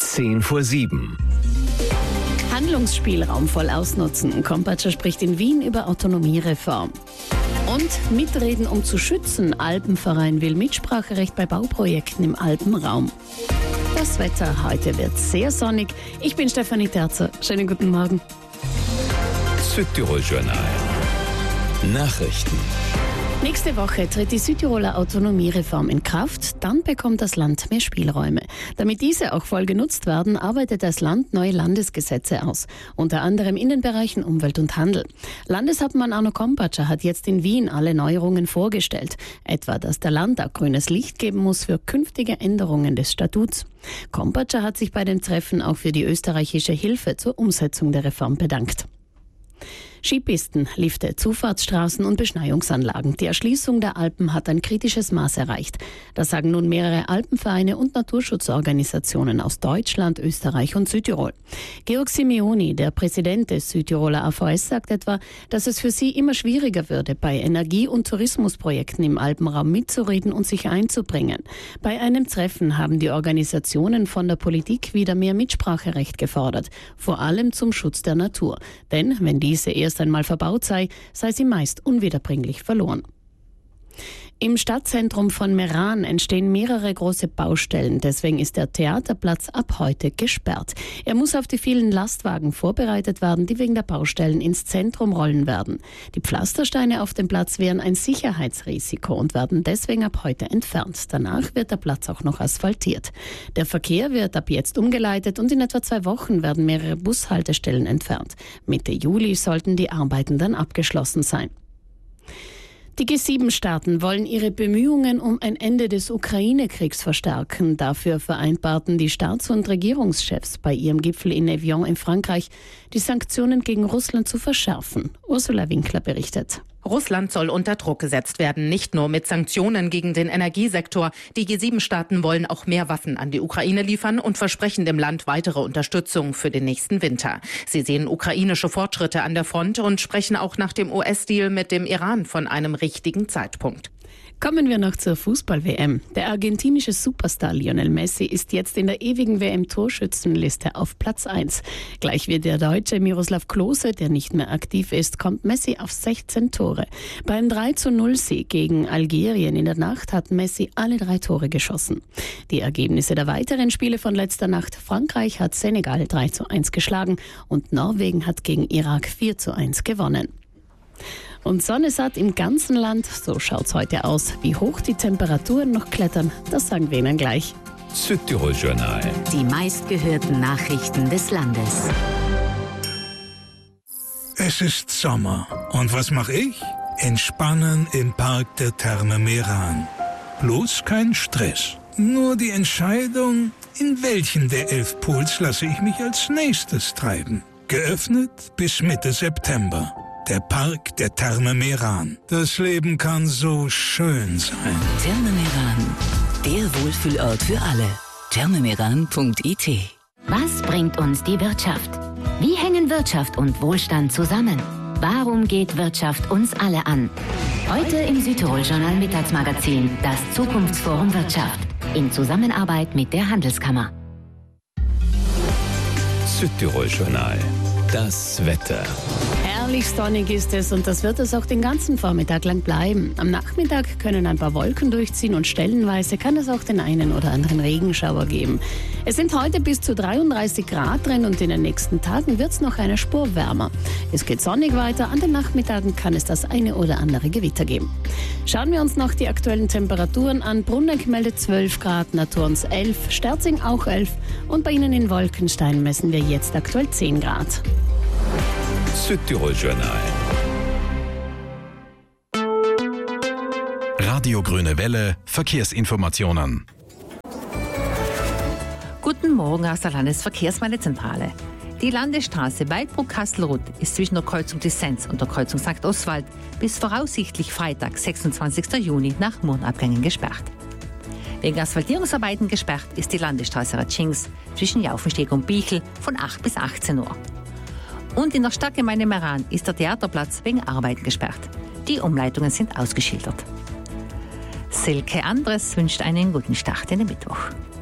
6:10. Handlungsspielraum voll ausnutzen. Kompatscher spricht in Wien über Autonomiereform. Und mitreden, um zu schützen. Alpenverein will Mitspracherecht bei Bauprojekten im Alpenraum. Das Wetter heute wird sehr sonnig. Ich bin Stefanie Terzer. Schönen guten Morgen. Südtirol-Journal. Nachrichten. Nächste Woche tritt die Südtiroler Autonomiereform in Kraft. Dann bekommt das Land mehr Spielräume. Damit diese auch voll genutzt werden, arbeitet das Land neue Landesgesetze aus. Unter anderem in den Bereichen Umwelt und Handel. Landeshauptmann Arno Kompatscher hat jetzt in Wien alle Neuerungen vorgestellt. Etwa, dass der Landtag grünes Licht geben muss für künftige Änderungen des Statuts. Kompatscher hat sich bei dem Treffen auch für die österreichische Hilfe zur Umsetzung der Reform bedankt. Skipisten, Lifte, Zufahrtsstraßen und Beschneiungsanlagen. Die Erschließung der Alpen hat ein kritisches Maß erreicht. Das sagen nun mehrere Alpenvereine und Naturschutzorganisationen aus Deutschland, Österreich und Südtirol. Georg Simeoni, der Präsident des Südtiroler AVS, sagt etwa, dass es für sie immer schwieriger würde, bei Energie- und Tourismusprojekten im Alpenraum mitzureden und sich einzubringen. Bei einem Treffen haben die Organisationen von der Politik wieder mehr Mitspracherecht gefordert, vor allem zum Schutz der Natur. Denn wenn diese erst einmal verbaut sei sie meist unwiederbringlich verloren. Im Stadtzentrum von Meran entstehen mehrere große Baustellen. Deswegen ist der Theaterplatz ab heute gesperrt. Er muss auf die vielen Lastwagen vorbereitet werden, die wegen der Baustellen ins Zentrum rollen werden. Die Pflastersteine auf dem Platz wären ein Sicherheitsrisiko und werden deswegen ab heute entfernt. Danach wird der Platz auch noch asphaltiert. Der Verkehr wird ab jetzt umgeleitet und in etwa 2 Wochen werden mehrere Bushaltestellen entfernt. Mitte Juli sollten die Arbeiten dann abgeschlossen sein. Die G7-Staaten wollen ihre Bemühungen um ein Ende des Ukraine-Kriegs verstärken. Dafür vereinbarten die Staats- und Regierungschefs bei ihrem Gipfel in Evian in Frankreich, die Sanktionen gegen Russland zu verschärfen. Ursula Winkler berichtet. Russland soll unter Druck gesetzt werden, nicht nur mit Sanktionen gegen den Energiesektor. Die G7-Staaten wollen auch mehr Waffen an die Ukraine liefern und versprechen dem Land weitere Unterstützung für den nächsten Winter. Sie sehen ukrainische Fortschritte an der Front und sprechen auch nach dem US-Deal mit dem Iran von einem richtigen Zeitpunkt. Kommen wir noch zur Fußball-WM. Der argentinische Superstar Lionel Messi ist jetzt in der ewigen WM-Torschützenliste auf Platz 1. Gleich wie der Deutsche Miroslav Klose, der nicht mehr aktiv ist, kommt Messi auf 16 Tore. Beim 3:0-Sieg gegen Algerien in der Nacht hat Messi alle 3 Tore geschossen. Die Ergebnisse der weiteren Spiele von letzter Nacht: Frankreich hat Senegal 3:1 geschlagen und Norwegen hat gegen Irak 4:1 gewonnen. Und Sonne satt im ganzen Land, so schaut's heute aus. Wie hoch die Temperaturen noch klettern, das sagen wir Ihnen gleich. Südtirol-Journal. Die meistgehörten Nachrichten des Landes. Es ist Sommer. Und was mache ich? Entspannen im Park der Therme Meran. Bloß kein Stress. Nur die Entscheidung, in welchen der 11 Pools lasse ich mich als nächstes treiben. Geöffnet bis Mitte September. Der Park der Therme Meran. Das Leben kann so schön sein. Therme Meran, der Wohlfühlort für alle. thermemeran.it. Was bringt uns die Wirtschaft? Wie hängen Wirtschaft und Wohlstand zusammen? Warum geht Wirtschaft uns alle an? Heute im Südtirol-Journal Mittagsmagazin, das Zukunftsforum Wirtschaft. In Zusammenarbeit mit der Handelskammer. Südtirol-Journal. Das Wetter. Herrlich sonnig ist es und das wird es auch den ganzen Vormittag lang bleiben. Am Nachmittag können ein paar Wolken durchziehen und stellenweise kann es auch den einen oder anderen Regenschauer geben. Es sind heute bis zu 33 Grad drin und in den nächsten Tagen wird es noch eine Spur wärmer. Es geht sonnig weiter, an den Nachmittagen kann es das eine oder andere Gewitter geben. Schauen wir uns noch die aktuellen Temperaturen an. Brunneck meldet 12 Grad, Naturns 11, Sterzing auch 11 und bei Ihnen in Wolkenstein messen wir jetzt aktuell 10 Grad. Südtirol-Journal. Radio Grüne Welle, Verkehrsinformationen. Guten Morgen aus der Landesverkehrsmeldezentrale. Die Landesstraße Waldbruck-Kastelruth ist zwischen der Kreuzung Dissenz und der Kreuzung St. Oswald bis voraussichtlich Freitag, 26. Juni nach Murnabgängen gesperrt. Wegen Asphaltierungsarbeiten gesperrt ist die Landesstraße Ratschings zwischen Jaufensteg und Bichl von 8 bis 18 Uhr. Und in der Stadtgemeinde Meran ist der Theaterplatz wegen Arbeiten gesperrt. Die Umleitungen sind ausgeschildert. Silke Andres wünscht einen guten Start in den Mittwoch.